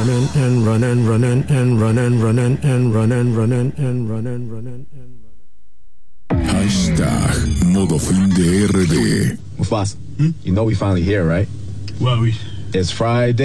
running and running, running and running, running and running, running and running, running and Hashtag Modo Fin de RD. Mufasa, you know we finally here, right? Well, It's Friday.